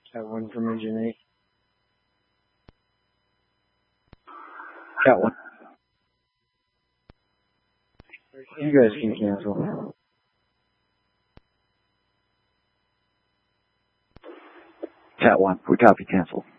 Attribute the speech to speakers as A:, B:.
A: Cat 1 from Engine 8. Cat 1. You guys can cancel.
B: Cat 1, we copy cancel.